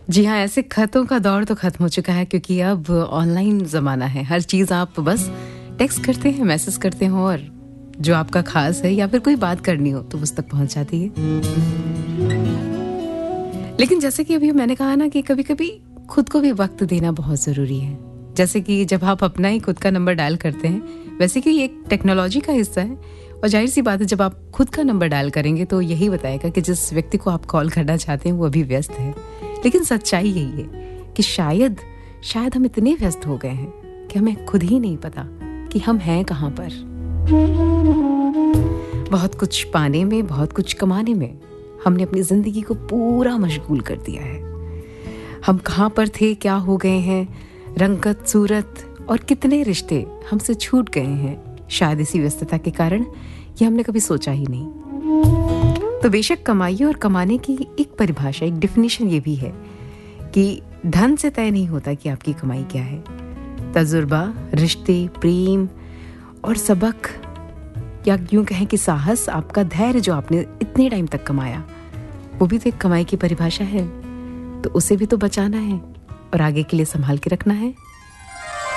जी हाँ, ऐसे खतों का दौर तो खत्म हो चुका है क्योंकि अब ऑनलाइन ज़माना है। हर चीज़ आप बस टेक्स्ट करते हैं, मैसेज करते हो और जो आपका ख़ास है या फिर कोई बात करनी हो तो उस तक पहुँच जाती है। लेकिन जैसे कि अभी मैंने कहा ना कि कभी-कभी खुद को भी वक़्त देना बहुत ज़रूरी है। जैसे कि जब आप अपना ही खुद का नंबर डायल करते हैं, वैसे कि ये एक टेक्नोलॉजी का हिस्सा है और ज़ाहिर-सी बात है जब आप खुद का नंबर डायल करेंगे तो यही बताएगा कि जिस व्यक्ति को आप कॉल करना चाहते हैं वो अभी व्यस्त है। लेकिन सच्चाई यही है कि शायद हम इतने व्यस्त हो गए हैं कि हमें खुद ही नहीं पता कि हम हैं कहाँ पर। बहुत कुछ पाने में, बहुत कुछ कमाने में हमने अपनी ज़िंदगी को पूरा मशगूल कर दिया है। हम कहाँ पर थे, क्या हो गए हैं, रंगत, सूरत और कितने रिश्ते हमसे छूट गए हैं। शायद इसी व्यस्तता के कारण ये हमने कभी सोचा ही नहीं। तो बेशक कमाइए और कमाने की एक परिभाषा, एक डेफिनेशन ये भी है कि धन से तय नहीं होता कि आपकी कमाई क्या है। तजुर्बा, रिश्ते, प्रेम और सबक या यूं कहें कि साहस, आपका धैर्य जो आपने इतने टाइम तक कमाया, वो भी तो एक कमाई की परिभाषा है। तो उसे भी तो बचाना है और आगे के लिए संभाल के रखना है।